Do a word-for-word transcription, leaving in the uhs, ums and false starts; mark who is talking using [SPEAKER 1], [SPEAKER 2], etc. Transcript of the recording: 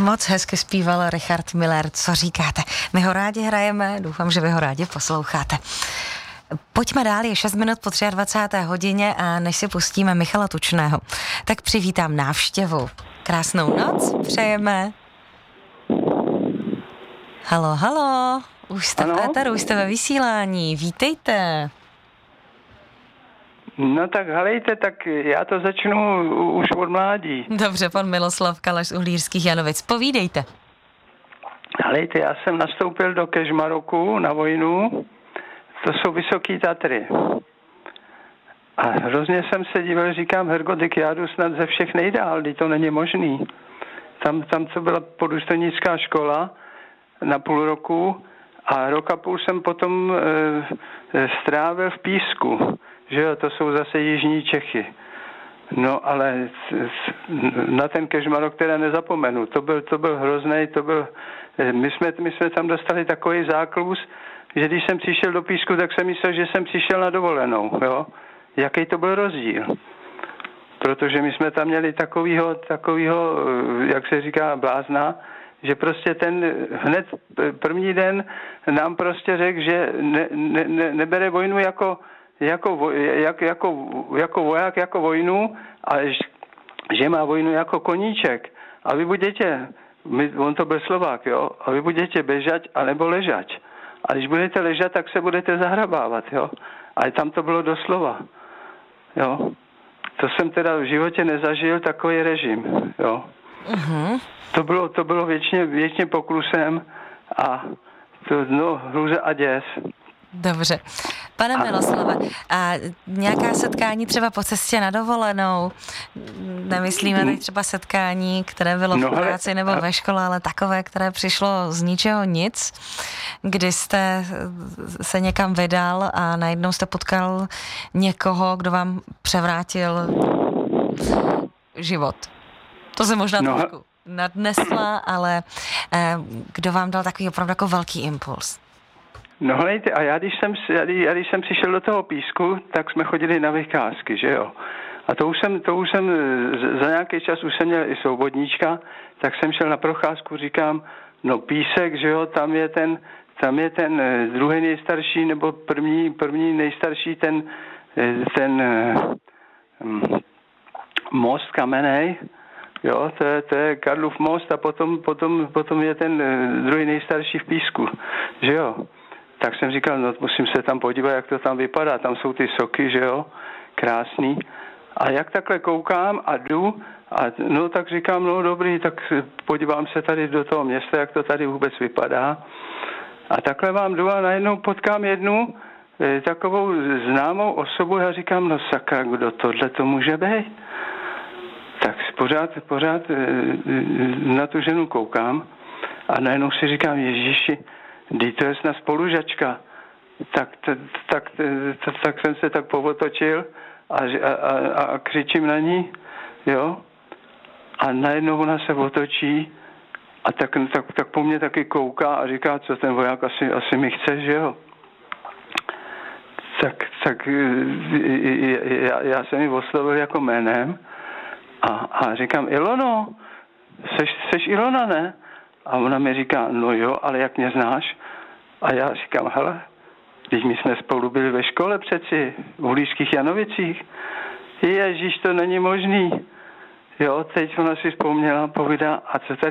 [SPEAKER 1] Moc hezky zpíval Richard Miller, co říkáte? My ho rádi hrajeme, doufám, že vy ho rádi posloucháte. Pojďme dál, je šest minut po dvacáté třetí hodině a než si pustíme Michala Tučného, tak přivítám návštěvu. Krásnou noc přejeme. Halo, halo, už jste
[SPEAKER 2] ano?
[SPEAKER 1] v éteru, už jste ve vysílání, vítejte.
[SPEAKER 2] No tak halejte, tak já to začnu už od mládí.
[SPEAKER 1] Dobře, pan Miloslav Kalaš z Uhlířských Janovic, povídejte.
[SPEAKER 2] Halejte, já jsem nastoupil do Kežmaroku na vojnu, to jsou Vysoký Tatry. A hrozně jsem se díval, říkám, Hergodik, já jdu snad ze všech nejdál, teď to není možný. Tam, tam co byla podůstojnická škola na půl roku a rok a půl jsem potom e, strávil v Písku. Že jo, to jsou zase jižní Čechy. No ale na ten Kežmarok teda nezapomenu. To byl, to byl hrozný, to byl... My jsme, my jsme tam dostali takový záklus, že když jsem přišel do Písku, tak jsem myslel, že jsem přišel na dovolenou, jo. Jaký to byl rozdíl. Protože my jsme tam měli takovýho, takovýho, jak se říká, blázna, že prostě ten hned první den nám prostě řekl, že ne, ne, ne, nebere vojnu jako Jako, jak, jako, jako voják, jako vojnu, a že má vojnu jako koníček. A vy budete, on to byl Slovák, jo, a vy budete bežať, anebo ležať. A když budete ležat, tak se budete zahrabávat, jo. A tam to bylo doslova, jo. To jsem teda v životě nezažil, takový režim, jo. Uh-huh. To bylo, to bylo věčně, věčně poklusem a to, no, hruze a děs.
[SPEAKER 1] Dobře. Pane Miloslave, a nějaká setkání třeba po cestě na dovolenou? Nemyslíme teď třeba setkání, které bylo v práci nebo ve škole, ale takové, které přišlo z ničeho nic, kdy jste se někam vydal a najednou jste potkal někoho, kdo vám převrátil život. To se možná no. trošku nadnesla, ale kdo vám dal takový opravdu jako velký impuls?
[SPEAKER 2] No hlejte, a já když, jsem, já, já když jsem přišel do toho Písku, tak jsme chodili na vycházky, že jo. A to už jsem, to už jsem za nějaký čas už jsem měl i svobodníčka, tak jsem šel na procházku, říkám, no Písek, že jo, tam je ten, tam je ten druhý nejstarší, nebo první, první nejstarší ten, ten um, most kamenej, jo, to je, to je Karlův most a potom, potom, potom je ten druhý nejstarší v Písku, že jo. Tak jsem říkal, no musím se tam podívat, jak to tam vypadá. Tam jsou ty soky, že jo, krásný. A jak takhle koukám a jdu, a no tak říkám, no dobrý, tak podívám se tady do toho města, jak to tady vůbec vypadá. A takhle vám jdu a najednou potkám jednu e, takovou známou osobu. Já říkám, no sakra, kdo tohle to může být? Tak pořád, pořád e, na tu ženu koukám a najednou si říkám, Ježíši, když to je snad spolužačka, tak, tak, tak, tak, tak jsem se tak povotočil a, a, a, a křičím na ní, jo, a najednou ona se otočí a tak, tak, tak po mně taky kouká a říká, co ten voják asi, asi mi chce, že jo. Tak, tak já, já jsem ji oslovil jako jménem a, a říkám, Ilono, seš, seš Ilona, ne? A ona mi říká, no jo, ale jak mě znáš? A já říkám, hele, když my jsme spolu byli ve škole přeci, v Uhlířských Janovicích. Ježíš, to není možný. Jo, teď ona si vzpomněla, povídá, a co tady